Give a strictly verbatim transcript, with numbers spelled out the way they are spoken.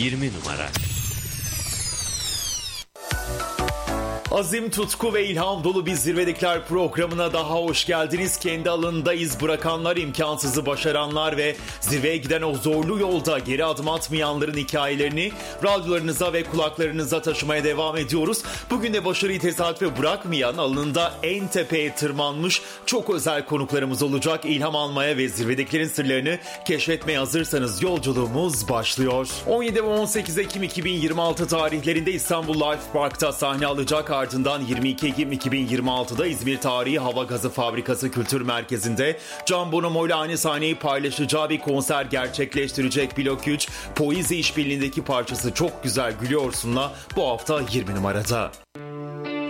yirmi numara. Azim, tutku ve ilham dolu bir Zirvedekiler programına daha hoş geldiniz. Kendi alanında iz bırakanlar, imkansızı başaranlar ve zirveye giden o zorlu yolda geri adım atmayanların hikayelerini radyolarınıza ve kulaklarınıza taşımaya devam ediyoruz. Bugün de başarıyı tesadüfe bırakmayan, alanında en tepeye tırmanmış çok özel konuklarımız olacak. İlham almaya ve zirvedekilerin sırlarını keşfetmeye hazırsanız yolculuğumuz başlıyor. on yedi ve on sekiz Ekim iki bin yirmi altı tarihlerinde İstanbul Life Park'ta sahne alacak. Ardından yirmi iki Ekim iki bin yirmi altıda İzmir Tarihi Hava Gazı Fabrikası Kültür Merkezi'nde Can Bonomo ile aynı sahneyi paylaşacağı bir konser gerçekleştirecek. Blok üç Poizi işbirliğindeki parçası Çok Güzel Gülüyorsun'la bu hafta yirmi numarada.